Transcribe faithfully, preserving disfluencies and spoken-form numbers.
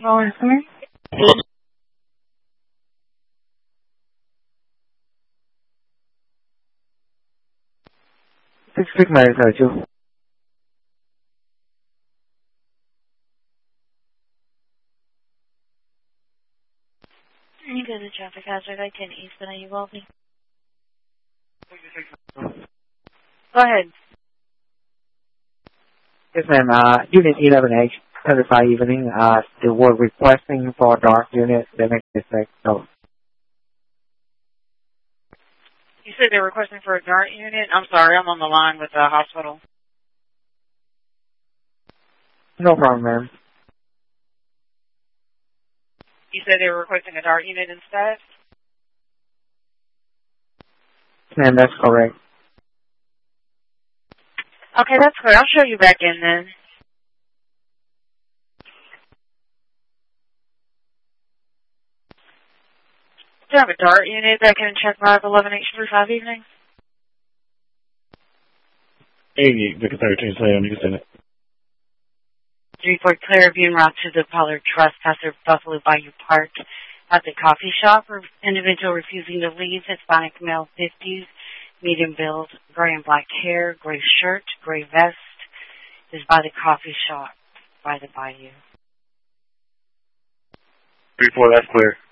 Oh, is there? Six six nine thirty two. You go to traffic hazard, I ten East, and are you wealthy? Go ahead. Yes, ma'am. Uh, unit eleven H, thirty-five evening. Uh, they were requesting for a dark unit. They make mistake. So, You said they're requesting for a DART unit? I'm sorry, I'm on the line with the hospital. no problem, ma'am. You said they were requesting a DART unit instead? Ma'am, that's correct. Okay, that's good. I'll show you back in then. Do you have a DART unit that can check five eleven H thirty-five evening? eighty-eight, Victor thirteen, Slam, you can send it. three four clear, being route to the Pollard Trespasser, Buffalo Bayou Park at the coffee shop. Individual refusing to leave, Hispanic male, fifties, medium build, gray and black hair, gray shirt, gray vest, is by the coffee shop by the bayou. three four, that's clear.